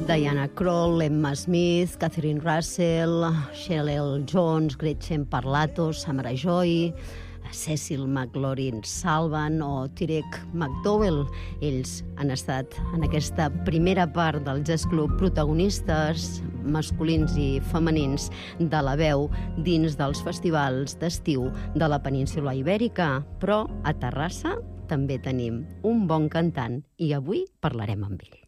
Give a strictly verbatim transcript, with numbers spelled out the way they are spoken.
Diana Krall, Emma Smith, Catherine Russell, Shelley Jones, Gretchen Parlato, Samara Joy, Cecil McLaurin Salvan o Tyreke McDowell. Ells han estat en aquesta primera part del Jazz Club protagonistes masculins i femenins de la veu dins dels festivals d'estiu de la península Ibèrica. Però a Terrassa també tenim un bon cantant i avui parlarem amb ell.